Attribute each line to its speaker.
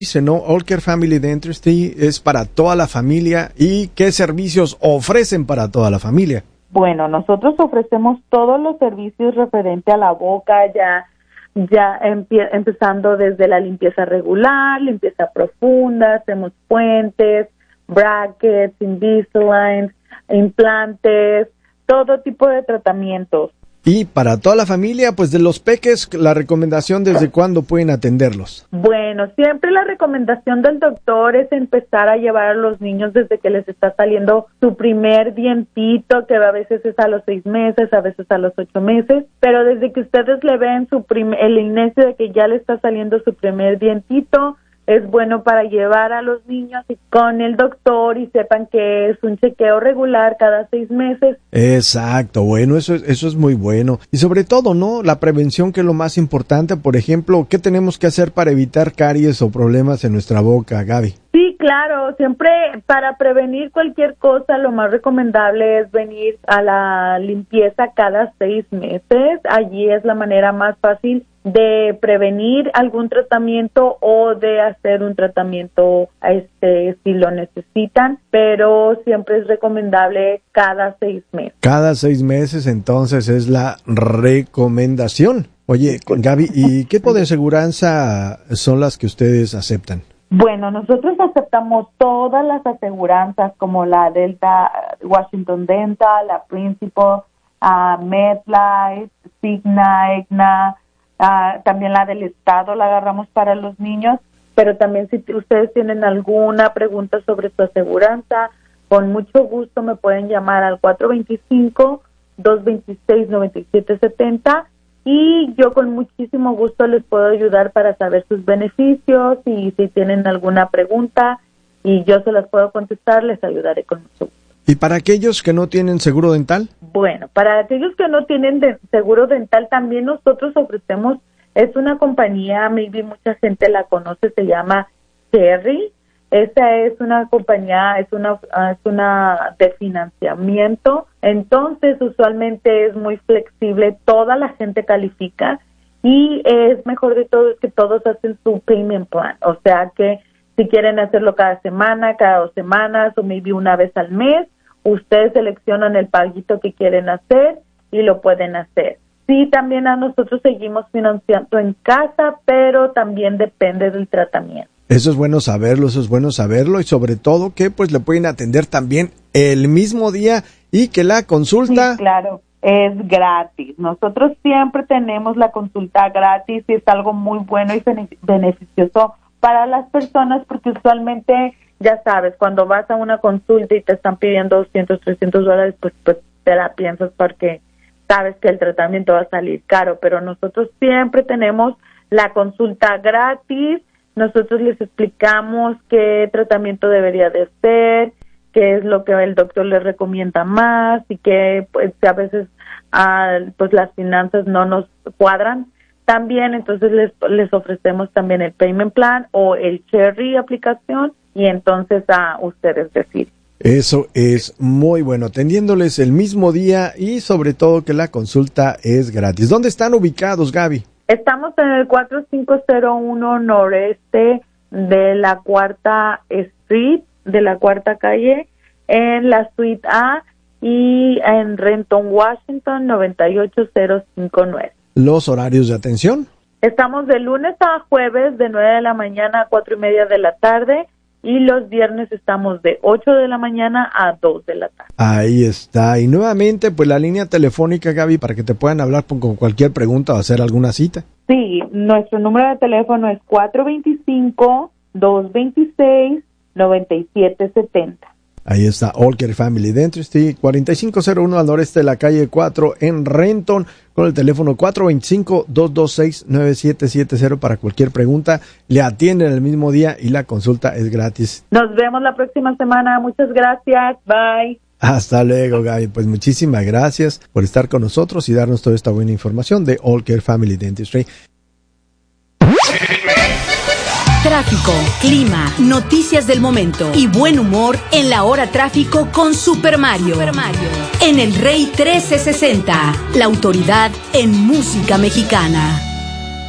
Speaker 1: Dice, ¿no? All Care Family Dentistry es para toda la familia. ¿Y qué servicios ofrecen para toda la familia?
Speaker 2: Bueno, nosotros ofrecemos todos los servicios referente a la boca, empezando desde la limpieza regular, limpieza profunda, hacemos puentes, brackets, Invisalign, implantes, todo tipo de tratamientos.
Speaker 1: Y para toda la familia, pues de los peques, la recomendación desde cuándo pueden atenderlos.
Speaker 2: Bueno, siempre la recomendación del doctor es empezar a llevar a los niños desde que les está saliendo su primer dientito, que a veces es a los 6 meses, a veces a los 8 meses, pero desde que ustedes le ven el inicio de que ya le está saliendo su primer dientito, es bueno para llevar a los niños con el doctor y sepan que es un chequeo regular cada 6 meses.
Speaker 1: Exacto, bueno, eso es muy bueno. Y sobre todo, ¿no? La prevención, que es lo más importante. Por ejemplo, ¿qué tenemos que hacer para evitar caries o problemas en nuestra boca, Gaby?
Speaker 2: Sí, claro, siempre para prevenir cualquier cosa, lo más recomendable es venir a la limpieza cada 6 meses. Allí es la manera más fácil de prevenir algún tratamiento o de hacer un tratamiento si lo necesitan, pero siempre es recomendable cada 6 meses.
Speaker 1: Cada 6 meses, entonces, es la recomendación. Oye, Gaby, ¿y qué tipo de aseguranza son las que ustedes aceptan?
Speaker 2: Bueno, nosotros aceptamos todas las aseguranzas como la Delta, Washington Dental, la Principal, MetLife, Cigna, Aetna, también la del Estado la agarramos para los niños, pero también si ustedes tienen alguna pregunta sobre su aseguranza, con mucho gusto me pueden llamar al 425-226-9770 y yo con muchísimo gusto les puedo ayudar para saber sus beneficios y si tienen alguna pregunta y yo se las puedo contestar, les ayudaré con mucho gusto.
Speaker 1: ¿Y para aquellos que no tienen seguro dental?
Speaker 2: Bueno, para aquellos que no tienen seguro dental, también nosotros ofrecemos, es una compañía, maybe mucha gente la conoce, se llama Cherry. Esa es una compañía, es una de financiamiento, entonces usualmente es muy flexible, toda la gente califica y es mejor de todo es que todos hacen su payment plan, o sea que si quieren hacerlo cada semana, cada 2 semanas o maybe una vez al mes, ustedes seleccionan el paguito que quieren hacer y lo pueden hacer. Sí, también a nosotros seguimos financiando en casa, pero también depende del tratamiento.
Speaker 1: Eso es bueno saberlo y sobre todo que pues le pueden atender también el mismo día y que la consulta...
Speaker 2: Sí, claro, es gratis. Nosotros siempre tenemos la consulta gratis y es algo muy bueno y beneficioso para las personas porque usualmente, ya sabes, cuando vas a una consulta y te están pidiendo $200, $300, pues te la piensas porque sabes que el tratamiento va a salir caro, pero nosotros siempre tenemos la consulta gratis, nosotros les explicamos qué tratamiento debería de ser, qué es lo que el doctor les recomienda más y que pues a veces pues las finanzas no nos cuadran. También entonces les ofrecemos también el payment plan o el Cherry aplicación y entonces a ustedes deciden.
Speaker 1: Eso es muy bueno, atendiéndoles el mismo día y sobre todo que la consulta es gratis. ¿Dónde están ubicados, Gaby?
Speaker 2: Estamos en el 4501 noreste de la 4th Street, de la 4ª calle, en la Suite A y en Renton, Washington, 98059.
Speaker 1: ¿Los horarios de atención?
Speaker 2: Estamos de lunes a jueves de 9 de la mañana a 4:30 de la tarde y los viernes estamos de 8 de la mañana a 2 de la tarde.
Speaker 1: Ahí está. Y nuevamente, pues la línea telefónica, Gaby, para que te puedan hablar con cualquier pregunta o hacer alguna cita.
Speaker 2: Sí, nuestro número de teléfono es 425-226-9770.
Speaker 1: Ahí está, All Care Family Dentistry, 4501 al noreste de la calle 4 en Renton, con el teléfono 425-226-9770 para cualquier pregunta. Le atienden el mismo día y la consulta es gratis.
Speaker 2: Nos vemos la próxima semana. Muchas gracias. Bye.
Speaker 1: Hasta luego, Gaby. Pues muchísimas gracias por estar con nosotros y darnos toda esta buena información de All Care Family Dentistry.
Speaker 3: Tráfico, clima, noticias del momento y buen humor en la hora tráfico con Super Mario. En el Rey 1360, la autoridad en música mexicana.